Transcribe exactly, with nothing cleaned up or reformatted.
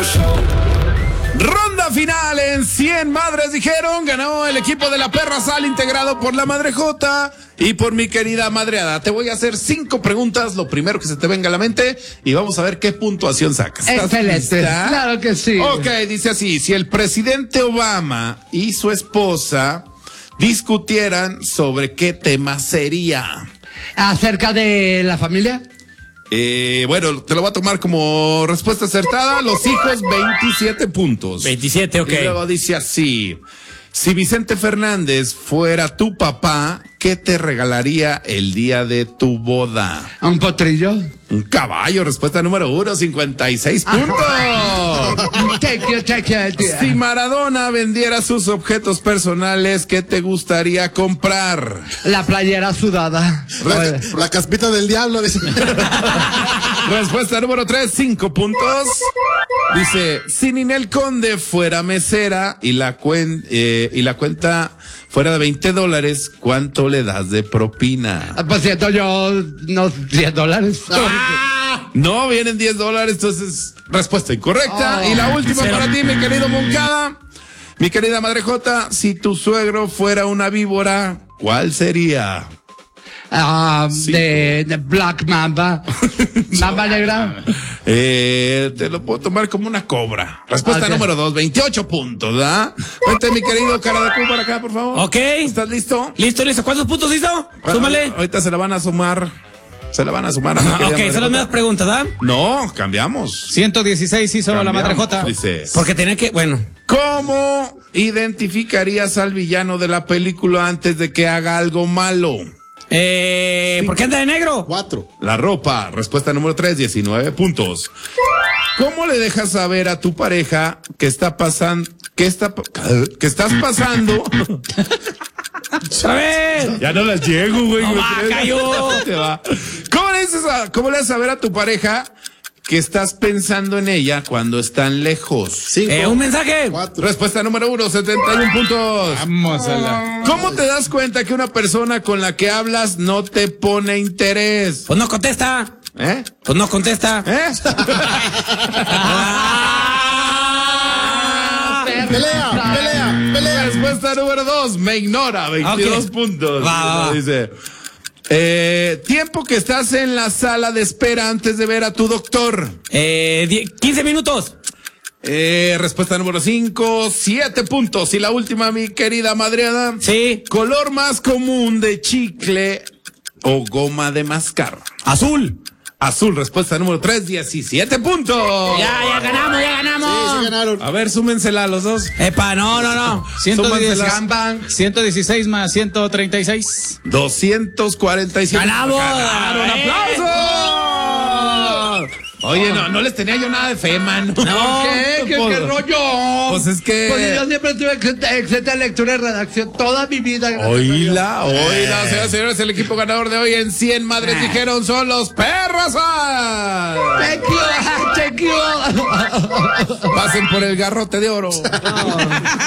Ronda final en cien madres dijeron, ganó el equipo de la Perra Sal integrado por la Madre J y por mi querida Madreada. Te voy a hacer cinco preguntas, lo primero que se te venga a la mente y vamos a ver qué puntuación sacas. Excelente, claro que sí. Ok, dice así, si el presidente Obama y su esposa discutieran sobre qué tema sería. ¿Acerca de la familia? Eh, bueno, te lo voy a tomar como respuesta acertada. Los hijos, veintisiete puntos. veintisiete, ok. Y luego dice así: si Vicente Fernández fuera tu papá, ¿qué te regalaría el día de tu boda? ¿Un potrillo? Un caballo, respuesta número uno, cincuenta y seis puntos. Thank you, thank you. Si Maradona vendiera sus objetos personales, ¿qué te gustaría comprar? La playera sudada. La, la caspita del diablo. Dice. Respuesta número tres, cinco puntos. Dice, si Ninel Conde fuera mesera y la, cuen, eh, y la cuenta fuera de veinte dólares, ¿cuánto le das de propina? Pues siento yo unos diez dólares. ¡Ah! No, vienen diez dólares, entonces respuesta incorrecta. Oh, y la última cero. Para ti, mi querido Moncada, mi querida Madre J, si tu suegro fuera una víbora, ¿cuál sería? Uh, de, de Black Mamba. Mamba negra. Eh, te lo puedo tomar como una cobra. Respuesta okay. número dos, veintiocho puntos, ¿verdad? Vente, mi querido cara de cuba para acá, por favor. Ok. ¿Estás listo? Listo, listo. ¿Cuántos puntos hizo? Bueno, Súmale. Ahorita se la van a sumar. Se la van a sumar a mi ah, Ok, son las mismas preguntas, ¿verdad? No, cambiamos. ciento dieciséis hizo cambiamos, la Madre J. Dices. Porque tenía que, bueno. ¿Cómo identificarías al villano de la película antes de que haga algo malo? Eh, ¿por qué anda de negro? Cuatro. La ropa. Respuesta número tres, diecinueve puntos. ¿Cómo le dejas saber a tu pareja que está pasando, que está, que estás pasando? A ver. Ya no las llego, güey. No va, cayó. ¿Cómo le dices a, cómo le dejas saber a tu pareja que estás pensando en ella cuando están lejos? Cinco. Eh, un mensaje. Cuatro. Respuesta número uno, setenta y un puntos. Vamos a la... ¿Cómo te das cuenta que una persona con la que hablas no te pone interés? Pues no contesta. ¿Eh? Pues no contesta. ¿Eh? Pelea, pelea, pelea. Respuesta número dos, me ignora, veintidós Okay. puntos. Va, va, va. Dice, eh, tiempo que estás en la sala de espera antes de ver a tu doctor. Eh, die, quince minutos. Eh, respuesta número cinco, siete puntos. Y la última, mi querida Madreada. Sí. Color más común de chicle o goma de mascar. Azul. Azul, respuesta número tres, diecisiete puntos. Ya, ya ganamos, ya ganamos. Sí, sí ganaron. A ver, súmensela a los dos. Epa, no, no, no. ciento diez, Súmanselas. ciento dieciséis más ciento treinta y seis. doscientos cuarenta y siete. ¡Ganamos! ¡Ganaron! ¡Eh! ¡Aplausos! Oye, no, no les tenía yo nada de fe, mano. No, ¿qué? ¿Qué, Pues, qué rollo? Pues es que... Pues yo siempre tuve excelente, excelente lectura y redacción toda mi vida. Oíla, oíla, señoras y señores, el equipo ganador de hoy en cien madres dijeron son los Perras. Thank you, thank you. Pasen por el garrote de oro.